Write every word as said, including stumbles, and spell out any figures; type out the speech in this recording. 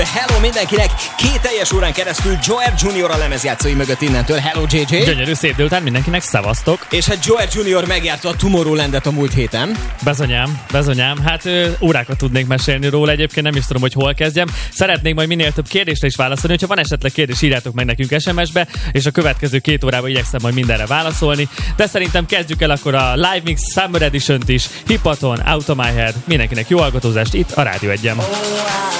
Hello mindenkinek! Két teljes órán keresztül Joer Junior a lemezjátszói mögött innentől. Hello jé jé! Gyönyörű szép délután mindenkinek, szevasztok! És hát Joer Junior megjárta a Tomorrowlandet a múlt héten. Bezonyám, bezonyám. Hát ö, órákat tudnék mesélni róla, egyébként nem is tudom, hogy hol kezdjem. Szeretnék majd minél több kérdésre is válaszolni, hogyha van esetleg kérdés, írjátok meg nekünk es em es-be, és a következő két órában igyekszem majd mindenre válaszolni. De szerintem kezdjük el akkor a Live Mix Summer Edition-t is. Hippaton, Out of My Head. Mindenkinek jó hallgatózást itt a Rádió Egyen.